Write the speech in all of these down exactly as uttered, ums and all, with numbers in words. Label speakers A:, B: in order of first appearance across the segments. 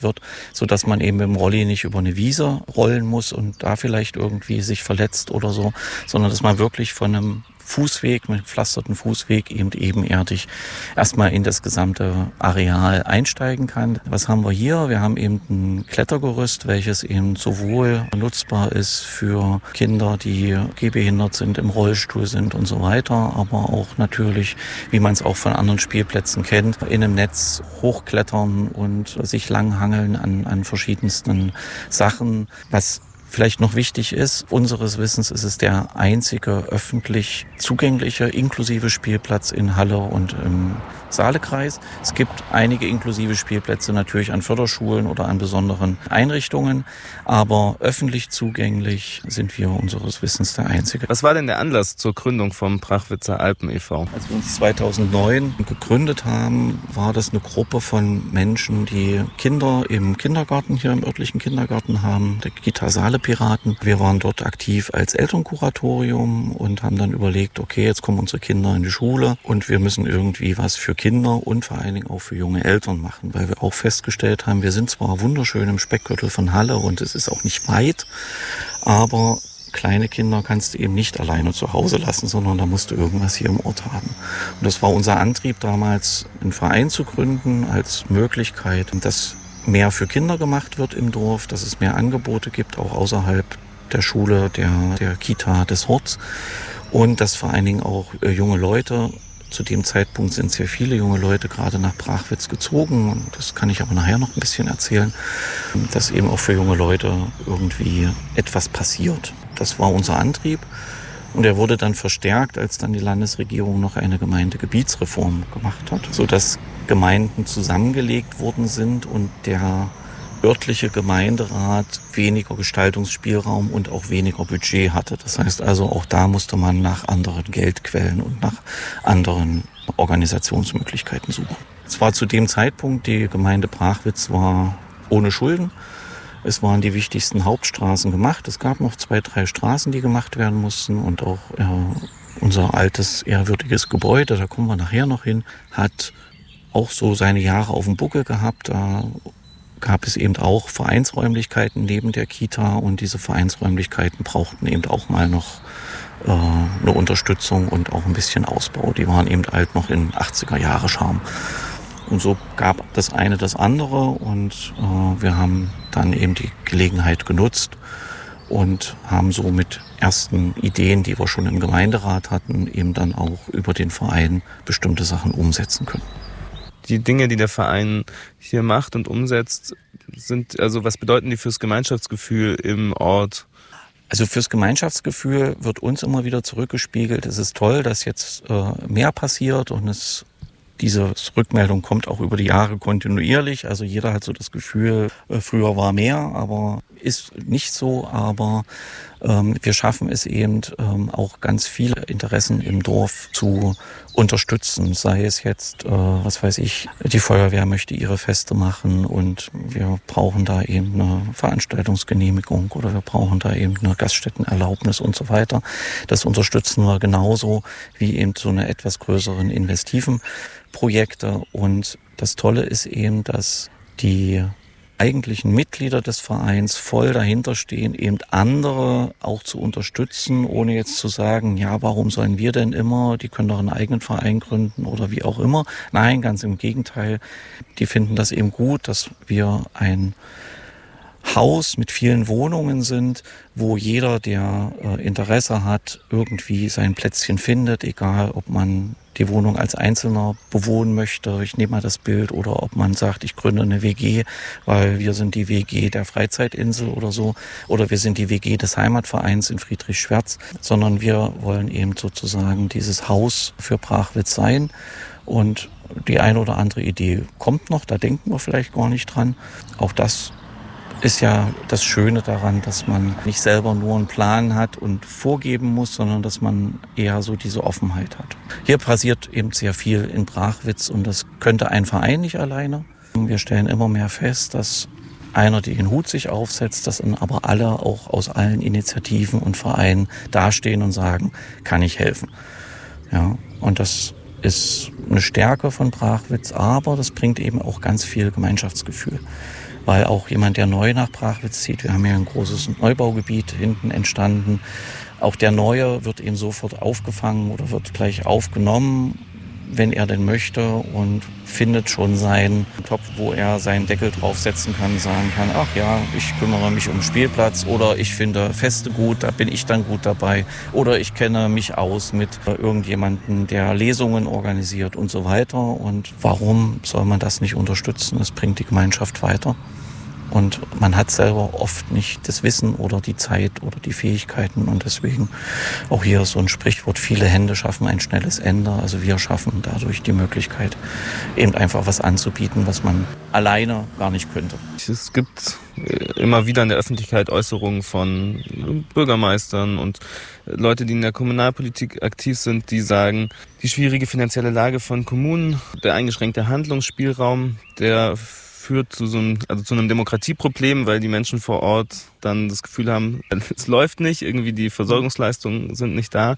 A: wird, sodass man eben mit dem Rolli nicht über eine Wiese rollen muss und da vielleicht irgendwie sich verletzt oder so, sondern dass man wirklich von einem Fußweg, mit gepflasterten Fußweg eben ebenerdig erstmal in das gesamte Areal einsteigen kann. Was haben wir hier? Wir haben eben ein Klettergerüst, welches eben sowohl nutzbar ist für Kinder, die gehbehindert sind, im Rollstuhl sind und so weiter, aber auch natürlich, wie man es auch von anderen Spielplätzen kennt, in einem Netz hochklettern und sich langhangeln an, an verschiedensten Sachen, was vielleicht noch wichtig ist, unseres Wissens ist es der einzige öffentlich zugängliche, inklusive Spielplatz in Halle und im Saalekreis. Es gibt einige inklusive Spielplätze natürlich an Förderschulen oder an besonderen Einrichtungen, aber öffentlich zugänglich sind wir unseres Wissens der einzige.
B: Was war denn der Anlass zur Gründung vom Brachwitzer Alpen e V?
A: Als wir uns zweitausendneun gegründet haben, war das eine Gruppe von Menschen, die Kinder im Kindergarten, hier im örtlichen Kindergarten haben, der Kita Saale Piraten. Wir waren dort aktiv als Elternkuratorium und haben dann überlegt, okay, jetzt kommen unsere Kinder in die Schule und wir müssen irgendwie was für Kinder und vor allen Dingen auch für junge Eltern machen, weil wir auch festgestellt haben, wir sind zwar wunderschön im Speckgürtel von Halle und es ist auch nicht weit, aber kleine Kinder kannst du eben nicht alleine zu Hause lassen, sondern da musst du irgendwas hier im Ort haben. Und das war unser Antrieb damals, einen Verein zu gründen als Möglichkeit, dass mehr für Kinder gemacht wird im Dorf, dass es mehr Angebote gibt, auch außerhalb der Schule, der, der Kita des Orts und dass vor allen Dingen auch äh, junge Leute, zu dem Zeitpunkt sind sehr viele junge Leute gerade nach Brachwitz gezogen und das kann ich aber nachher noch ein bisschen erzählen, dass eben auch für junge Leute irgendwie etwas passiert. Das war unser Antrieb und er wurde dann verstärkt, als dann die Landesregierung noch eine Gemeindegebietsreform gemacht hat, sodass Gemeinden zusammengelegt worden sind und der örtliche Gemeinderat weniger Gestaltungsspielraum und auch weniger Budget hatte. Das heißt also, auch da musste man nach anderen Geldquellen und nach anderen Organisationsmöglichkeiten suchen. Es war zu dem Zeitpunkt, die Gemeinde Brachwitz war ohne Schulden. Es waren die wichtigsten Hauptstraßen gemacht. Es gab noch zwei, drei Straßen, die gemacht werden mussten und auch äh, unser altes, ehrwürdiges Gebäude, da kommen wir nachher noch hin, hat auch so seine Jahre auf dem Buckel gehabt. Da gab es eben auch Vereinsräumlichkeiten neben der Kita und diese Vereinsräumlichkeiten brauchten eben auch mal noch äh, eine Unterstützung und auch ein bisschen Ausbau. Die waren eben halt noch in achtziger Jahre Charme. Und so gab das eine das andere und äh, wir haben dann eben die Gelegenheit genutzt und haben so mit ersten Ideen, die wir schon im Gemeinderat hatten, eben dann auch über den Verein bestimmte Sachen umsetzen können.
B: Die Dinge, die der Verein hier macht und umsetzt, sind, also was bedeuten die fürs Gemeinschaftsgefühl im Ort?
A: Also fürs Gemeinschaftsgefühl wird uns immer wieder zurückgespiegelt. Es ist toll, dass jetzt äh, mehr passiert und es diese Rückmeldung kommt auch über die Jahre kontinuierlich. Also jeder hat so das Gefühl, äh, früher war mehr, aber ist nicht so. Aber ähm, wir schaffen es eben ähm, auch ganz viele Interessen im Dorf zu unterstützen. Sei es jetzt, äh, was weiß ich, die Feuerwehr möchte ihre Feste machen und wir brauchen da eben eine Veranstaltungsgenehmigung oder wir brauchen da eben eine Gaststättenerlaubnis und so weiter. Das unterstützen wir genauso wie eben so eine etwas größeren investiven Projekte. Und das Tolle ist eben, dass die eigentlichen Mitglieder des Vereins voll dahinter stehen, eben andere auch zu unterstützen, ohne jetzt zu sagen, ja, warum sollen wir denn immer, die können doch einen eigenen Verein gründen oder wie auch immer. Nein, ganz im Gegenteil, die finden das eben gut, dass wir ein Haus mit vielen Wohnungen sind, wo jeder, der äh, Interesse hat, irgendwie sein Plätzchen findet, egal ob man die Wohnung als Einzelner bewohnen möchte, ich nehme mal das Bild, oder ob man sagt, ich gründe eine W G, weil wir sind die W G der Freizeitinsel oder so, oder wir sind die W G des Heimatvereins in Friedrichswertz, sondern wir wollen eben sozusagen dieses Haus für Brachwitz sein. Und die eine oder andere Idee kommt noch, da denken wir vielleicht gar nicht dran. Auch das ist ja das Schöne daran, dass man nicht selber nur einen Plan hat und vorgeben muss, sondern dass man eher so diese Offenheit hat. Hier passiert eben sehr viel in Brachwitz und das könnte ein Verein nicht alleine. Wir stellen immer mehr fest, dass einer den Hut sich aufsetzt, dass dann aber alle auch aus allen Initiativen und Vereinen dastehen und sagen, kann ich helfen. Ja, und das ist eine Stärke von Brachwitz, aber das bringt eben auch ganz viel Gemeinschaftsgefühl. weil auch jemand, der neu nach Brachwitz zieht, wir haben ja ein großes Neubaugebiet hinten entstanden, auch der Neue wird eben sofort aufgefangen oder wird gleich aufgenommen, wenn er denn möchte, und findet schon seinen Topf, wo er seinen Deckel draufsetzen kann, sagen kann, ach ja, ich kümmere mich um den Spielplatz oder ich finde Feste gut, da bin ich dann gut dabei oder ich kenne mich aus mit irgendjemandem, der Lesungen organisiert und so weiter. Und warum soll man das nicht unterstützen? Es bringt die Gemeinschaft weiter. Und man hat selber oft nicht das Wissen oder die Zeit oder die Fähigkeiten. Und deswegen auch hier so ein Sprichwort, viele Hände schaffen ein schnelles Ende. Also wir schaffen dadurch die Möglichkeit, eben einfach was anzubieten, was man alleine gar nicht könnte.
B: Es gibt immer wieder in der Öffentlichkeit Äußerungen von Bürgermeistern und Leute, die in der Kommunalpolitik aktiv sind, die sagen, die schwierige finanzielle Lage von Kommunen, der eingeschränkte Handlungsspielraum, der führt zu so einem, also zu einem Demokratieproblem, weil die Menschen vor Ort dann das Gefühl haben, es läuft nicht, irgendwie die Versorgungsleistungen sind nicht da.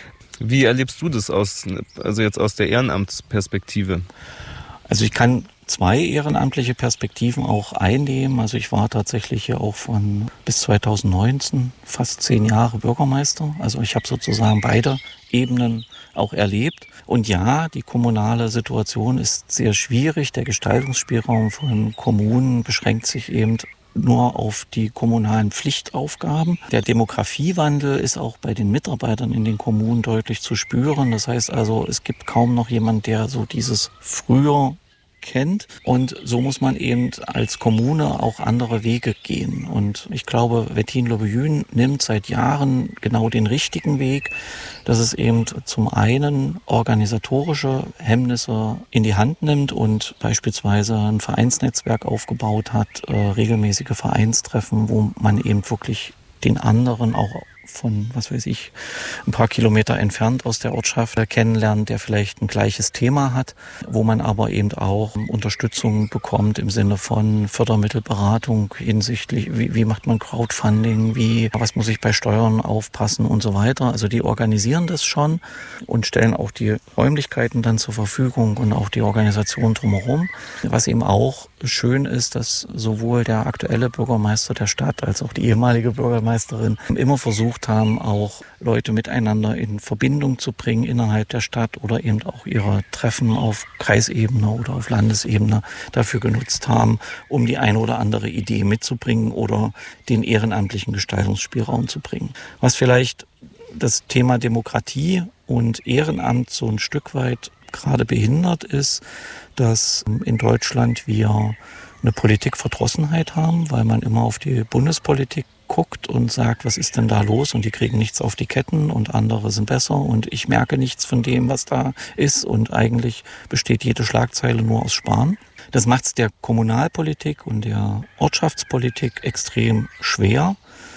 B: Wie erlebst du das aus, also jetzt aus der Ehrenamtsperspektive?
A: Also ich kann zwei ehrenamtliche Perspektiven auch einnehmen. Also ich war tatsächlich ja auch von bis zwanzig neunzehn fast zehn Jahre Bürgermeister. Also ich habe sozusagen beide Ebenen auch erlebt. Und ja, die kommunale Situation ist sehr schwierig. Der Gestaltungsspielraum von Kommunen beschränkt sich eben nur auf die kommunalen Pflichtaufgaben. Der Demografiewandel ist auch bei den Mitarbeitern in den Kommunen deutlich zu spüren. Das heißt also, es gibt kaum noch jemand, der so dieses früher kennt. Und so muss man eben als Kommune auch andere Wege gehen. Und ich glaube, Wettin-Leubejün nimmt seit Jahren genau den richtigen Weg, dass es eben zum einen organisatorische Hemmnisse in die Hand nimmt und beispielsweise ein Vereinsnetzwerk aufgebaut hat, äh, regelmäßige Vereinstreffen, wo man eben wirklich den anderen auch von, was weiß ich, ein paar Kilometer entfernt aus der Ortschaft kennenlernt, der vielleicht ein gleiches Thema hat, wo man aber eben auch Unterstützung bekommt im Sinne von Fördermittelberatung hinsichtlich, wie, wie macht man Crowdfunding, wie, was muss ich bei Steuern aufpassen und so weiter. Also die organisieren das schon und stellen auch die Räumlichkeiten dann zur Verfügung und auch die Organisation drumherum. Was eben auch schön ist, dass sowohl der aktuelle Bürgermeister der Stadt als auch die ehemalige Bürgermeisterin immer versucht haben, auch Leute miteinander in Verbindung zu bringen innerhalb der Stadt oder eben auch ihre Treffen auf Kreisebene oder auf Landesebene dafür genutzt haben, um die eine oder andere Idee mitzubringen oder den ehrenamtlichen Gestaltungsspielraum zu bringen. Was vielleicht das Thema Demokratie und Ehrenamt so ein Stück weit gerade behindert ist, dass in Deutschland wir eine Politikverdrossenheit haben, weil man immer auf die Bundespolitik guckt und sagt, was ist denn da los? Und die kriegen nichts auf die Ketten und andere sind besser und ich merke nichts von dem, was da ist. Und eigentlich besteht jede Schlagzeile nur aus Sparen. Das macht es der Kommunalpolitik und der Ortschaftspolitik extrem schwer,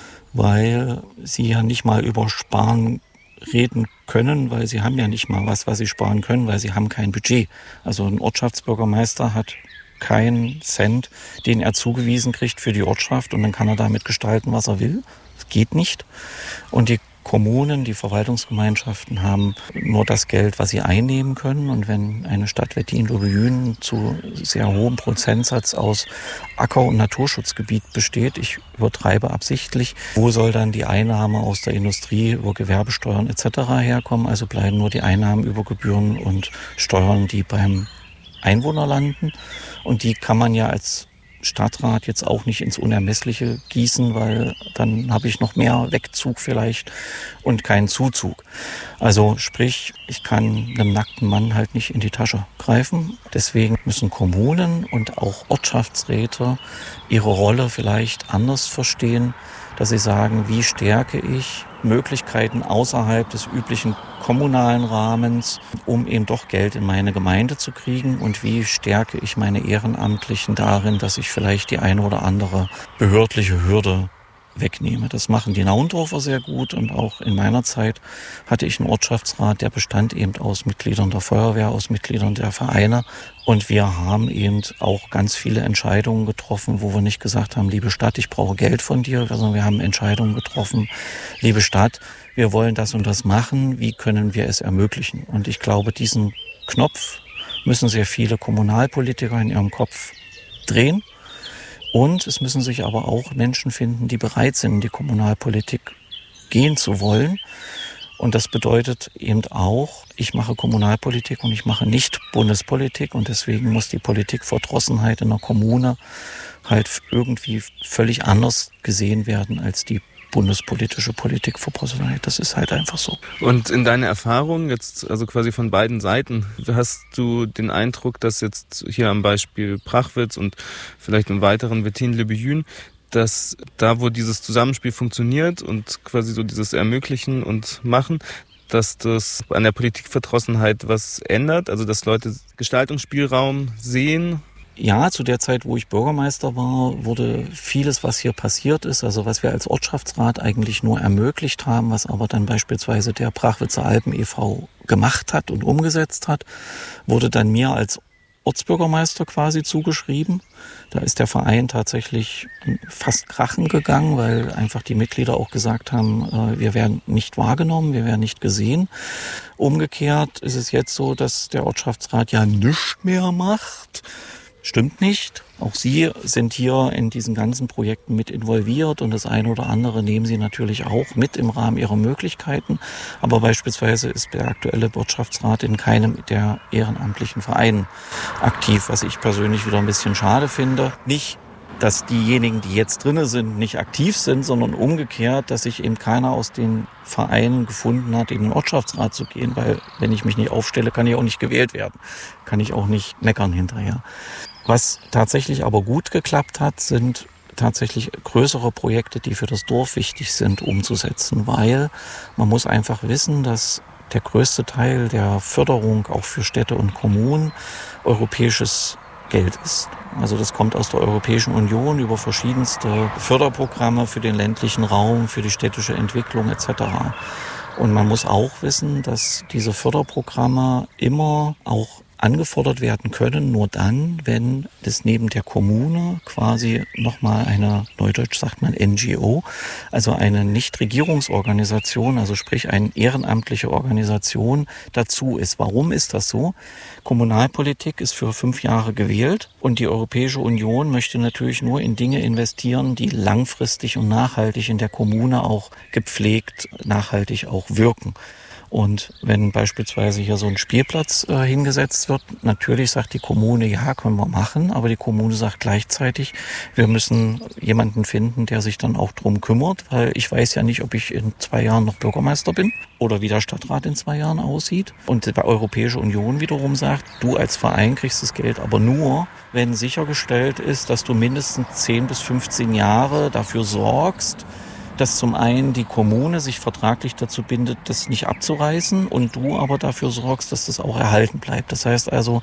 A: weil sie ja nicht mal über Sparen reden können, weil sie haben ja nicht mal was, was sie sparen können, weil sie haben kein Budget. Also ein Ortschaftsbürgermeister hat keinen Cent, den er zugewiesen kriegt für die Ortschaft und dann kann er damit gestalten, was er will. Das geht nicht. Und die Kommunen, die Verwaltungsgemeinschaften haben nur das Geld, was sie einnehmen können. Und wenn eine Stadt Wettin-Leubejün zu sehr hohem Prozentsatz aus Acker- und Naturschutzgebiet besteht, ich übertreibe absichtlich, wo soll dann die Einnahme aus der Industrie über Gewerbesteuern et cetera herkommen? Also bleiben nur die Einnahmen über Gebühren und Steuern, die beim Einwohner landen. Und die kann man ja als Stadtrat jetzt auch nicht ins Unermessliche gießen, weil dann habe ich noch mehr Wegzug vielleicht und keinen Zuzug. Also sprich, ich kann einem nackten Mann halt nicht in die Tasche greifen. Deswegen müssen Kommunen und auch Ortschaftsräte ihre Rolle vielleicht anders verstehen, dass sie sagen, wie stärke ich Möglichkeiten außerhalb des üblichen kommunalen Rahmens, um eben doch Geld in meine Gemeinde zu kriegen und wie stärke ich meine Ehrenamtlichen darin, dass ich vielleicht die eine oder andere behördliche Hürde wegnehme. Das machen die Naundorfer sehr gut und auch in meiner Zeit hatte ich einen Ortschaftsrat, der bestand eben aus Mitgliedern der Feuerwehr, aus Mitgliedern der Vereine und wir haben eben auch ganz viele Entscheidungen getroffen, wo wir nicht gesagt haben, liebe Stadt, ich brauche Geld von dir, sondern wir haben Entscheidungen getroffen, liebe Stadt, wir wollen das und das machen, wie können wir es ermöglichen? Und ich glaube, diesen Knopf müssen sehr viele Kommunalpolitiker in ihrem Kopf drehen. Und es müssen sich aber auch Menschen finden, die bereit sind, in die Kommunalpolitik gehen zu wollen. Und das bedeutet eben auch, ich mache Kommunalpolitik und ich mache nicht Bundespolitik. Und deswegen muss die Politikverdrossenheit in der Kommune halt irgendwie völlig anders gesehen werden als die bundespolitische Politikverdrossenheit. Das ist halt einfach so.
B: Und in deiner Erfahrung jetzt, also quasi von beiden Seiten, hast du den Eindruck, dass jetzt hier am Beispiel Prachwitz und vielleicht im weiteren Wettin-Le dass da, wo dieses Zusammenspiel funktioniert und quasi so dieses Ermöglichen und Machen, dass das an der Politikverdrossenheit was ändert? Also dass Leute Gestaltungsspielraum sehen?
A: Ja, zu der Zeit, wo ich Bürgermeister war, wurde vieles, was hier passiert ist, also was wir als Ortschaftsrat eigentlich nur ermöglicht haben, was aber dann beispielsweise der Prachwitzer Alpen e V gemacht hat und umgesetzt hat, wurde dann mir als Ortsbürgermeister quasi zugeschrieben. Da ist der Verein tatsächlich fast krachen gegangen, weil einfach die Mitglieder auch gesagt haben, wir werden nicht wahrgenommen, wir werden nicht gesehen. Umgekehrt ist es jetzt so, dass der Ortschaftsrat ja nichts mehr macht. Stimmt nicht. Auch Sie sind hier in diesen ganzen Projekten mit involviert und das eine oder andere nehmen Sie natürlich auch mit im Rahmen Ihrer Möglichkeiten. Aber beispielsweise ist der aktuelle Wirtschaftsrat in keinem der ehrenamtlichen Vereine aktiv, was ich persönlich wieder ein bisschen schade finde. Nicht, dass diejenigen, die jetzt drinne sind, nicht aktiv sind, sondern umgekehrt, dass sich eben keiner aus den Vereinen gefunden hat, in den Ortschaftsrat zu gehen, weil wenn ich mich nicht aufstelle, kann ich auch nicht gewählt werden. Kann ich auch nicht meckern hinterher. Was tatsächlich aber gut geklappt hat, sind tatsächlich größere Projekte, die für das Dorf wichtig sind, umzusetzen, weil man muss einfach wissen, dass der größte Teil der Förderung auch für Städte und Kommunen europäisches Geld ist. Also das kommt aus der Europäischen Union über verschiedenste Förderprogramme für den ländlichen Raum, für die städtische Entwicklung et cetera. Und man muss auch wissen, dass diese Förderprogramme immer auch angefordert werden können, nur dann, wenn das neben der Kommune quasi nochmal eine, neudeutsch sagt man N G O, also eine Nichtregierungsorganisation, also sprich eine ehrenamtliche Organisation dazu ist. Warum ist das so? Kommunalpolitik ist für fünf Jahre gewählt und die Europäische Union möchte natürlich nur in Dinge investieren, die langfristig und nachhaltig in der Kommune auch gepflegt, nachhaltig auch wirken. Und wenn beispielsweise hier so ein Spielplatz äh, hingesetzt wird, natürlich sagt die Kommune, ja, können wir machen, aber die Kommune sagt gleichzeitig, wir müssen jemanden finden, der sich dann auch drum kümmert, weil ich weiß ja nicht, ob ich in zwei Jahren noch Bürgermeister bin oder wie der Stadtrat in zwei Jahren aussieht. Und die Europäische Union wiederum sagt, du als Verein kriegst das Geld aber nur, wenn sichergestellt ist, dass du mindestens zehn bis fünfzehn Jahre dafür sorgst, dass zum einen die Kommune sich vertraglich dazu bindet, das nicht abzureißen und du aber dafür sorgst, dass das auch erhalten bleibt. Das heißt also,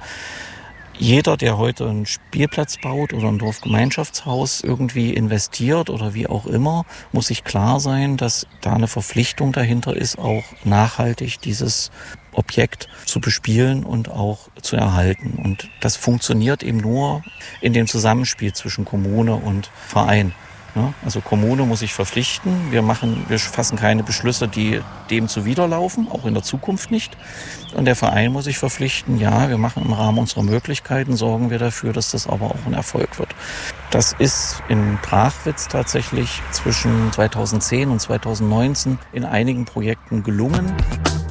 A: jeder, der heute einen Spielplatz baut oder ein Dorfgemeinschaftshaus irgendwie investiert oder wie auch immer, muss sich klar sein, dass da eine Verpflichtung dahinter ist, auch nachhaltig dieses Objekt zu bespielen und auch zu erhalten. Und das funktioniert eben nur in dem Zusammenspiel zwischen Kommune und Verein. Ja, also Kommune muss sich verpflichten. Wir machen, wir fassen keine Beschlüsse, die dem zuwiderlaufen, auch in der Zukunft nicht. Und der Verein muss sich verpflichten, ja, wir machen im Rahmen unserer Möglichkeiten, sorgen wir dafür, dass das aber auch ein Erfolg wird. Das ist in Prachwitz tatsächlich zwischen zweitausendzehn und zweitausendneunzehn in einigen Projekten gelungen.